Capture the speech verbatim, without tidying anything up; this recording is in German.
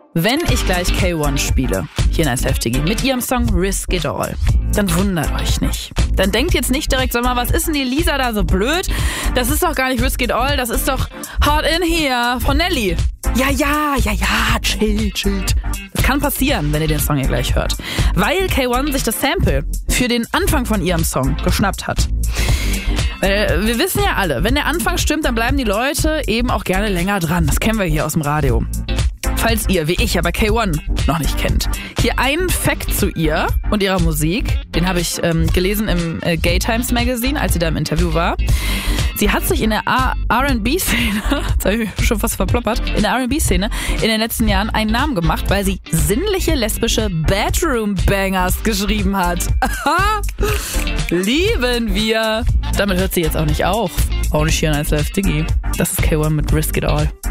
Wenn ich gleich K eins spiele, hier in Nice Live Diggi, mit ihrem Song Risk It All, dann wundert euch nicht. Dann denkt jetzt nicht direkt, sag mal, was ist denn die Lisa da so blöd? Das ist doch gar nicht Risk It All, das ist doch Hard In Here von Nelly. Ja, ja, ja, ja, chill, chill. Das kann passieren, wenn ihr den Song hier gleich hört. Weil K eins sich das Sample für den Anfang von ihrem Song geschnappt hat. Weil wir wissen ja alle, wenn der Anfang stimmt, dann bleiben die Leute eben auch gerne länger dran. Das kennen wir hier aus dem Radio. Falls ihr, wie ich, aber K eins noch nicht kennt. Hier ein Fact zu ihr und ihrer Musik. Den habe ich ähm, gelesen im äh, Gay Times Magazine, als sie da im Interview war. Sie hat sich in der R und B-Szene, jetzt habe ich schon fast verploppert, in der R und B-Szene in den letzten Jahren einen Namen gemacht, weil sie sinnliche, lesbische Bedroom-Bangers geschrieben hat. Lieben wir. Damit hört sie jetzt auch nicht auf. Auch nicht hier in Nice Live Diggi. Das ist K eins mit Risk It All.